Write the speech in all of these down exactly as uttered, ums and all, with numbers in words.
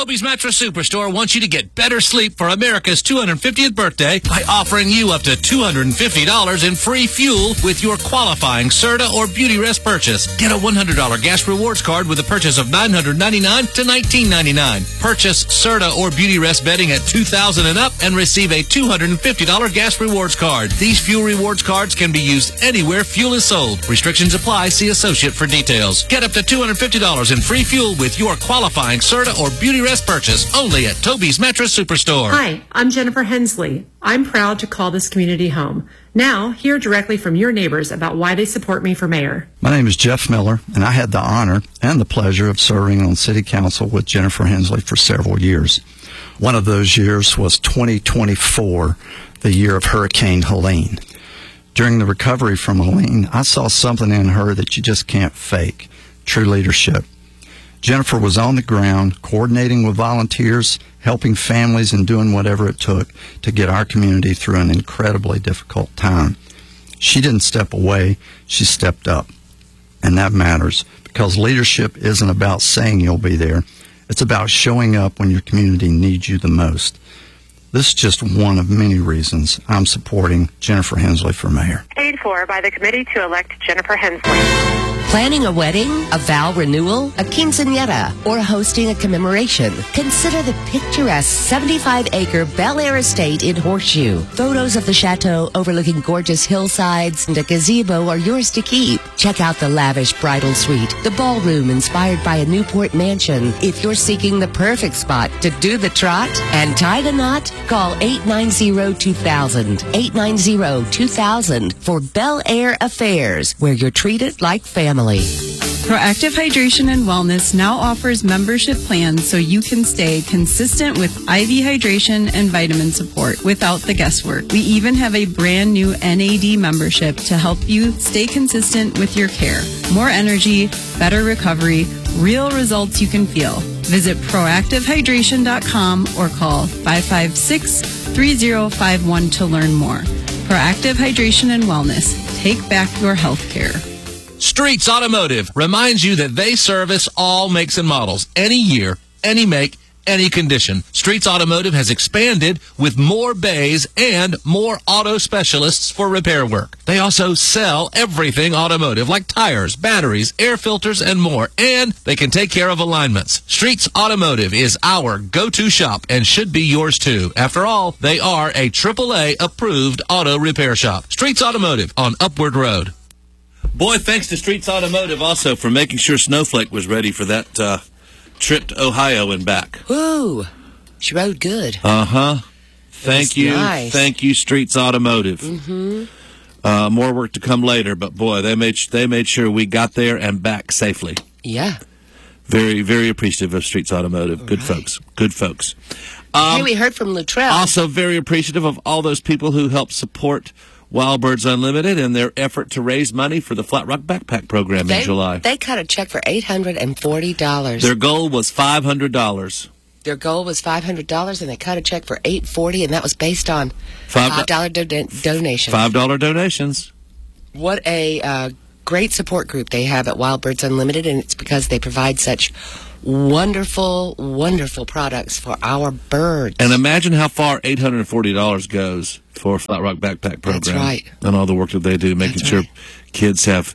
Toby's Mattress Superstore wants you to get better sleep for America's two hundred fiftieth birthday by offering you up to two hundred fifty dollars in free fuel with your qualifying Serta or Beauty Rest purchase. Get a one hundred dollars gas rewards card with a purchase of nine hundred ninety-nine dollars to nineteen ninety-nine dollars. Purchase Serta or Beauty Rest bedding at two thousand dollars and up and receive a two hundred fifty dollars gas rewards card. These fuel rewards cards can be used anywhere fuel is sold. Restrictions apply. See associate for details. Get up to two hundred fifty dollars in free fuel with your qualifying Serta or Beauty Rest purchase only at Toby's Mattress Superstore. Hi, I'm Jennifer Hensley. I'm proud to call this community home. Now, hear directly from your neighbors about why they support me for mayor. My name is Jeff Miller, and I had the honor and the pleasure of serving on City Council with Jennifer Hensley for several years. One of those years was twenty twenty-four, the year of Hurricane Helene. During the recovery from Helene, I saw something in her that you just can't fake: true leadership. Jennifer was on the ground, coordinating with volunteers, helping families, and doing whatever it took to get our community through an incredibly difficult time. She didn't step away, she stepped up. And that matters, because leadership isn't about saying you'll be there. It's about showing up when your community needs you the most. This is just one of many reasons I'm supporting Jennifer Hensley for mayor. Paid for by the committee to elect Jennifer Hensley. Planning a wedding, a vow renewal, a quinceañera, or hosting a commemoration? Consider the picturesque seventy-five acre Bel Air estate in Horseshoe. Photos of the chateau overlooking gorgeous hillsides and a gazebo are yours to keep. Check out the lavish bridal suite, the ballroom inspired by a Newport mansion. If you're seeking the perfect spot to do the trot and tie the knot, call eight nine zero, two thousand, eight nine zero, two thousand for Bel Air Affairs, where you're treated like family. Proactive Hydration and Wellness now offers membership plans so you can stay consistent with I V hydration and vitamin support without the guesswork. We even have a brand new N A D membership to help you stay consistent with your care. More energy, better recovery, real results you can feel. Visit proactive hydration dot com or call five five six, three zero five one to learn more. Proactive Hydration and Wellness. Take back your health care. Streets Automotive reminds you that they service all makes and models, any year, any make, any condition. Streets Automotive has expanded with more bays and more auto specialists for repair work. They also sell everything automotive, like tires, batteries, air filters, and more. And they can take care of alignments. Streets Automotive is our go-to shop and should be yours too. After all, they are a triple A approved auto repair shop. Streets Automotive on Upward Road. Boy, thanks to Streets Automotive also for making sure Snowflake was ready for that uh, trip to Ohio and back. Woo! She rode good. Uh-huh. Thank you. Nice. Thank you, Streets Automotive. Mm-hmm. Uh, more work to come later, but boy, they made they made sure we got there and back safely. Yeah. Very, very appreciative of Streets Automotive. All Good right. folks. Good folks. Um, hey, we heard from Luttrell. Also very appreciative of all those people who help support Wild Birds Unlimited and their effort to raise money for the Flat Rock Backpack Program they, in July. They cut a check for eight hundred forty dollars. Their goal was five hundred dollars. Their goal was five hundred dollars, and they cut a check for eight hundred forty dollars, and that was based on five dollars do- donations. five dollars donations. What a uh, great support group they have at Wild Birds Unlimited, and it's because they provide such wonderful, wonderful products for our birds. And imagine how far eight hundred forty dollars goes for Flat Rock Backpack Program. That's right. And all the work that they do, making That's sure right. kids have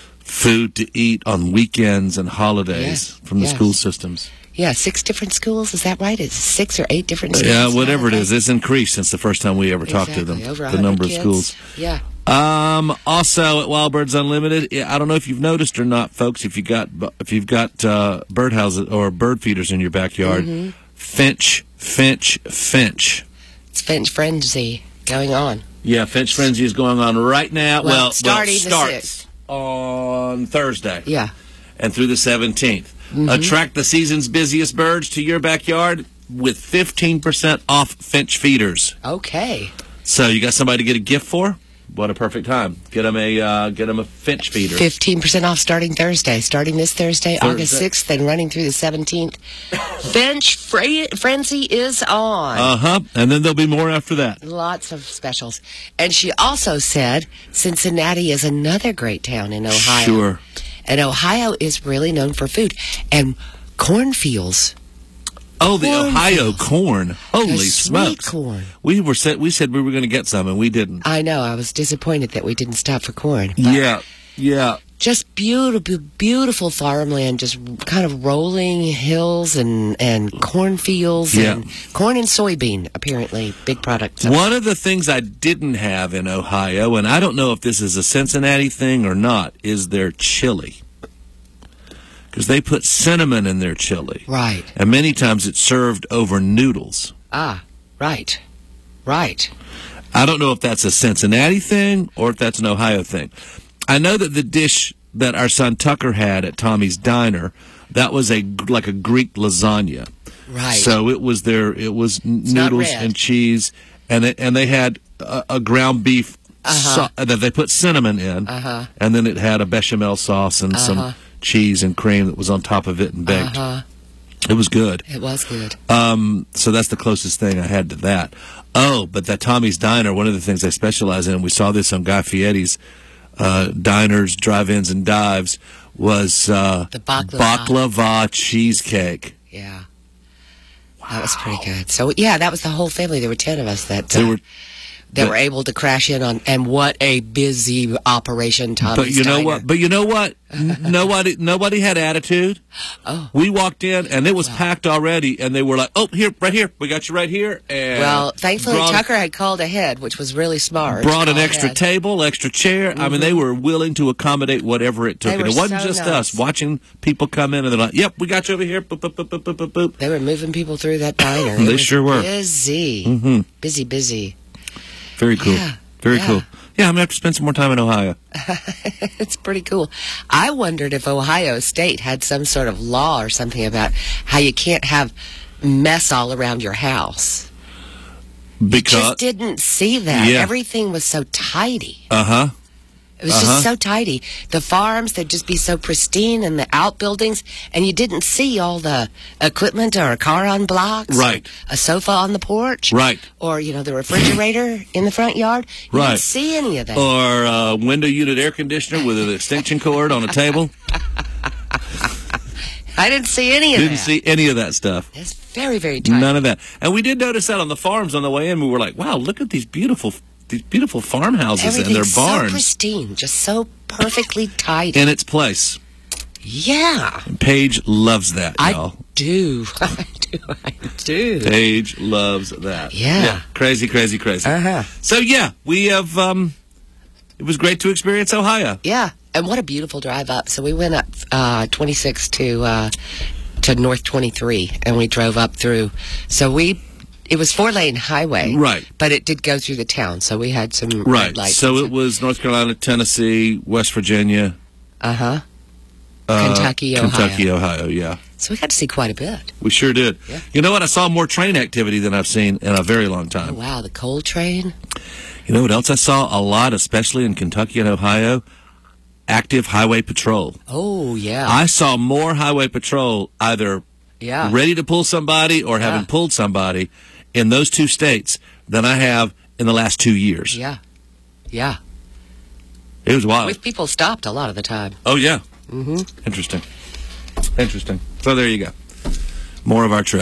food to eat on weekends and holidays yeah. from the yeah. school systems. Yeah, six different schools, is that right? It's six or eight different schools? Yeah, whatever it is. It's increased since the first time we ever exactly. talked to them, Over the number kids. of schools. Yeah. Um, also at Wild Birds Unlimited, I don't know if you've noticed or not, folks, if you got if you've got uh, birdhouses or bird feeders in your backyard, mm-hmm. finch, finch, finch. It's finch frenzy going on. Yeah, finch frenzy is going on right now. Well, Well, starting well, the starts sixth. on Thursday. Yeah. And through the seventeenth. Mm-hmm. Attract the season's busiest birds to your backyard with fifteen percent off finch feeders. Okay. So you got somebody to get a gift for? What a perfect time. Get them a, uh, get them a finch feeder. fifteen percent off starting Thursday. Starting this Thursday, Thursday. August sixth, and running through the seventeenth. Finch fre- frenzy is on. Uh-huh. And then there'll be more after that. Lots of specials. And she also said Cincinnati is another great town in Ohio. Sure. And Ohio is really known for food. And cornfields Oh, the Corn Ohio fields. corn. Holy The sweet smokes. corn. We were said we said we were going to get some and we didn't. I know. I was disappointed that we didn't stop for corn. But Yeah. Yeah. just beautiful, beautiful farmland, just kind of rolling hills and, and cornfields Yeah. and corn and soybean, apparently, big products. One of the things I didn't have in Ohio, and I don't know if this is a Cincinnati thing or not, is their chili. Because they put cinnamon in their chili. Right. And many times it's served over noodles. Ah, right. Right. I don't know if that's a Cincinnati thing or if that's an Ohio thing. I know that the dish that our son Tucker had at Tommy's Diner, that was a like a Greek lasagna. Right. So it was their it was n- not noodles red. and cheese, and it, and they had a, a ground beef Uh-huh. so, that they put cinnamon in, Uh-huh. and then it had a bechamel sauce and Uh-huh. some cheese and cream that was on top of it and baked. Uh-huh. It was good. It was good. Um, so that's the closest thing I had to that. Oh, but that Tommy's Diner, one of the things they specialize in, we saw this on Guy Fieri's uh, diners, drive-ins, and dives, was uh, The baklava. baklava cheesecake. Yeah. That was pretty good. So, yeah, that was the whole family. There were ten of us that, They uh, were, that but- were able to crash in on. And what a busy operation Tommy's but you know Diner. what? But you know what? N- nobody, nobody had attitude. Oh. We walked in and it was packed already, and they were like, "Oh, here, right here, we got you right here." And Well, thankfully, brought, Tucker had called ahead, which was really smart. brought an Called extra ahead. table, extra chair. I mean, they were willing to accommodate whatever it took, They and it were wasn't so just nice. us watching people come in, and they're like, "Yep, we got you over here." Boop, boop, boop, boop, boop, boop, boop. They were moving people through that diner. They It was sure were. Busy. Mhm. Busy, busy. Very cool. Yeah, Very yeah. cool. Yeah, I'm gonna have to spend some more time in Ohio. It's pretty cool. I wondered if Ohio State had some sort of law or something about how you can't have mess all around your house. Because Just didn't see that. Yeah. Everything was so tidy. uh huh. It was Uh-huh. just so tidy. The farms, they'd just be so pristine, and the outbuildings, and you didn't see all the equipment or a car on blocks. Right. A sofa on the porch. Right. Or, you know, the refrigerator in the front yard. You Right. didn't see any of that. Or uh, window unit air conditioner with an extension cord on a table. I didn't see any of Didn't that. see any of that stuff. It's very, very tidy. None of that. And we did notice that on the farms on the way in. We were like, "Wow, look at these beautiful, these beautiful farmhouses and their Everything's so barns pristine, just so perfectly tidy. in its place." Yeah, Paige loves that, I y'all. do. I do. I do. Paige loves that. Yeah. Crazy, crazy, crazy. Uh-huh. So, yeah, we have, um, it was great to experience Ohio. Yeah, and what a beautiful drive up. So we went up uh, twenty-six to uh, to North twenty-three, and we drove up through. So we, it was four lane highway, Right. But it did go through the town, so we had some red Right. lights. So it was North Carolina, Tennessee, West Virginia, uh huh. uh, Kentucky, Ohio. Kentucky, Ohio, yeah. So we got to see quite a bit. We sure did. Yeah. You know what? I saw more train activity than I've seen in a very long Oh time. wow, the coal train. You know what else I saw a lot, especially in Kentucky and Ohio? Active highway patrol. Oh yeah, I saw more highway patrol either yeah. ready to pull somebody or having Yeah. pulled somebody in those two states than I have in the last two years. Yeah, yeah. It was wild. With people stopped a lot of the time. Oh, yeah. Mm-hmm. Interesting. Interesting. So there you go. More of our trip.